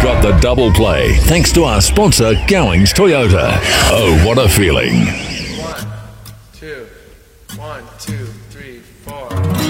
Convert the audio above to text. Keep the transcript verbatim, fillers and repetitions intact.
got the double play thanks to our sponsor, Gowings Toyota. Oh, what a feeling. One, two, one, two, three, four.